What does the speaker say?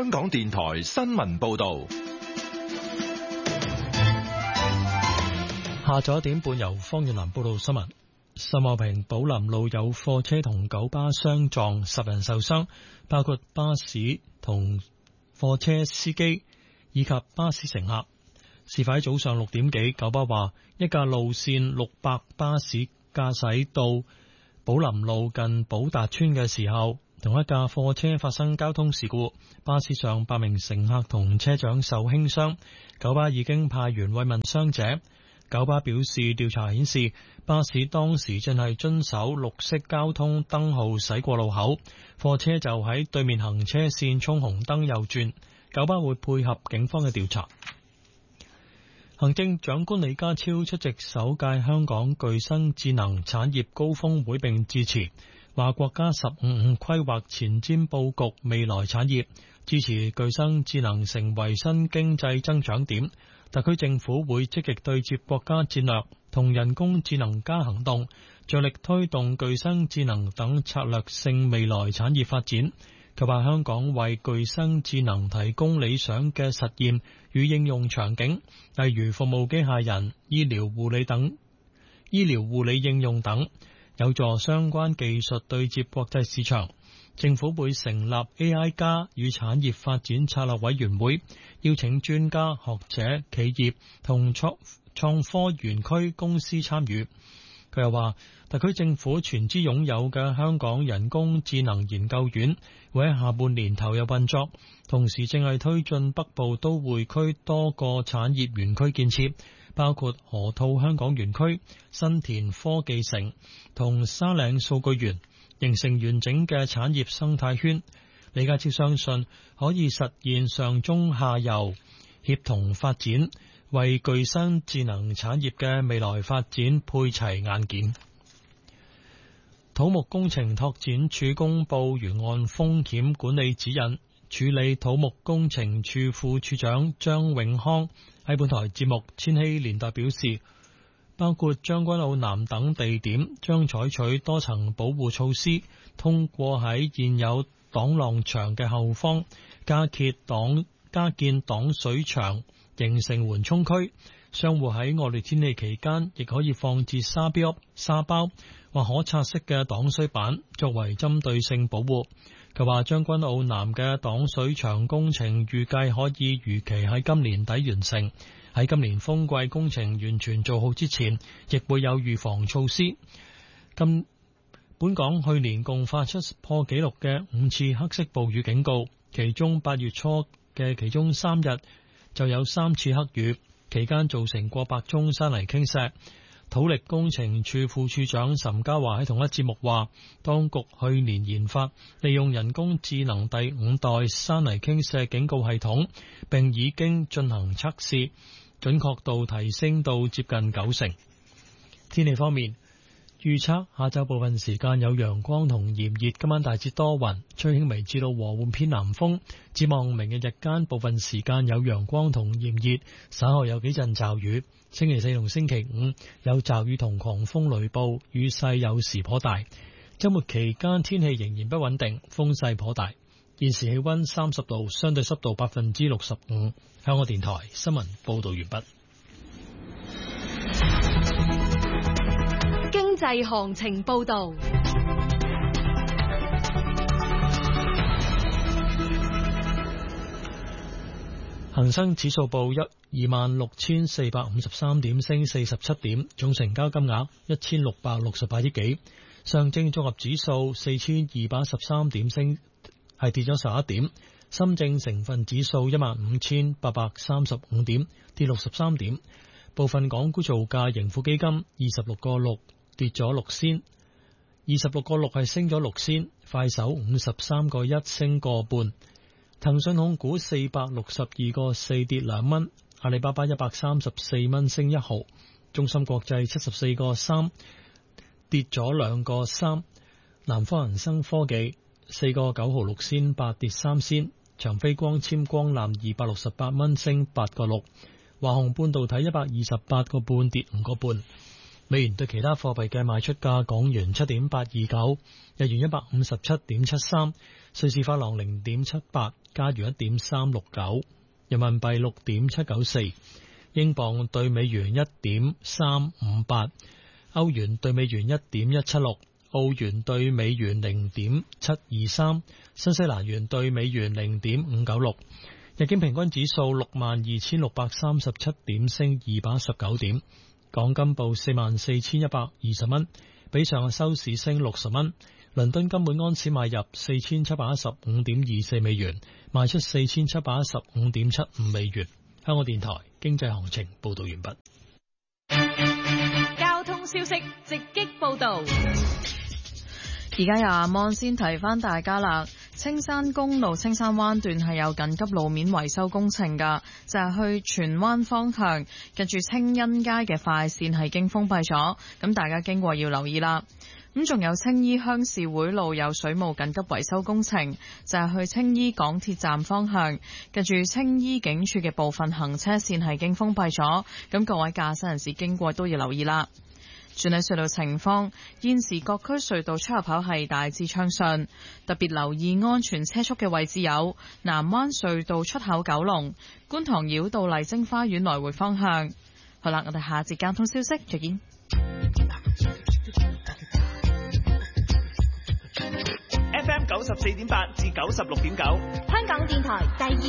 香港電台新聞報道。 下晝1點半由方遠南報道新聞。秀茂坪寶林路有貨車同九巴相撞，10人受傷，包括巴士同貨車司機以及巴士乘客。事發喺早上6點幾，九巴話一架路線600巴士駕駛到寶林路近寶達村嘅時候，同一架貨車發生交通事故，巴士上8名乘客同車長受輕傷，九巴已經派員慰問傷者。九巴表示，調查顯示巴士當時正係遵守綠色交通燈號駛過路口，貨車就喺對面行車線衝紅燈右轉。九巴會配合警方嘅調查。行政長官李家超出席首屆香港具新智能產業高峰會並致辭，話國家15規劃前瞻佈局未來產業，支持具新智能成為新經濟增長點。特區政府會積極對接國家戰略同人工智能加行動，着力推動具新智能等策略性未來產業發展。佢話香港為具新智能提供理想嘅實驗與應用場景，例如服務機械人、醫療護理應用等，有助相關技術對接國際市場。政府會成立 AI 加與產業發展策略委員會，邀請專家學者、企業同創科園區公司參與。佢又話，特區政府全資擁有嘅香港人工智能研究院會喺下半年投入運作，同時正係推進北部都會區多個產業園區建設，包括河套香港園區、新田科技城同沙嶺數據園，形成完整嘅產業生態圈。李家超相信可以實現上中下游協同發展，為具新智能產業嘅未來發展配齊硬件。土木工程拓展署公布沿岸風險管理指引，處理土木工程處副處長張永康喺本台節目《千禧年代》表示，包括將軍澳南等地點將採取多層保護措施，通過喺現有擋浪牆嘅後方加建擋水牆，形成緩衝區。商戶喺惡劣天氣期間亦可以放置沙包或可拆式嘅擋水板，作為針對性保護。佢話將軍澳南嘅擋水牆工程預計可以如期喺今年底完成，喺今年風季工程完全做好之前，亦會有預防措施。本港去年共發出破紀錄嘅5次黑色暴雨警告，其中8月初嘅其中3日就有3次黑雨，期間造成過百宗山泥傾瀉。土力工程處副處長岑家華喺同一節目話，當局去年研發利用人工智能第5代山泥傾瀉警告系統，並已經進行測試，準確度提升到接近90%。天氣方面，預測下晝部分時間有陽光同炎熱，今晚大致多雲，吹輕微至到和緩偏南風。展望明日日間部分時間有陽光同炎熱，稍後有幾陣驟雨。星期4同星期5有驟雨同狂風雷暴，雨勢有時頗大。周末期間天氣仍然不穩定，風勢頗大。現時氣溫30度，相對濕度65%。香港電台新聞報道完畢。 經濟行情報道。 恒生指數報26,453點，升47點，總成交金額1668億幾。上證綜合指數4213點，係跌咗11點。深證成分指數15,835點，跌63點。部分港股造價，盈富基金26個6跌咗6仙，26個6係升咗6仙。快手53個1升個半。騰訊控股462個4跌2蚊，阿里巴巴134蚊升1毫，中芯國際74個3跌咗2個3，南方恒生科技4個9毫6仙8跌3仙，長飛光纖光纜268蚊升8個6，華虹半導體128個半跌5個半。 美元對其他貨幣嘅賣出價：港元7.829，日元157.73，瑞士法郎0.78，加元1.369，人民幣6.794，英鎊對美元1.358，歐元對美元1.176，澳元對美元0.723，新西蘭元對美元0.596。日經平均指數62,637點，升219點。港金報44,120蚊，比上日收市升60蚊。倫敦金每安士買入4,715.24美元，賣出4,715.75美元。香港電台經濟行情報道完畢。 交通消息直擊報道。 而家由阿芒先提翻大家啦，青山公路青山灣段係有緊急路面維修工程噶，就係去荃灣方向，近住青欣街嘅快線係經封閉咗，咁大家經過要留意啦。咁仲有青衣鄉事會路有水務緊急維修工程，就係去青衣港鐵站方向，近住青衣警署嘅部分行車線係經封閉咗，咁各位駕駛人士經過都要留意啦。轉睇隧道情況，現時各區隧道出入口係大致暢順，特別留意安全車速嘅位置有南灣隧道出口九龍、觀塘繞道麗晶花園來回方向。好啦，我哋下節交通消息再見。 FM 94.8至96.9， 香港電台第二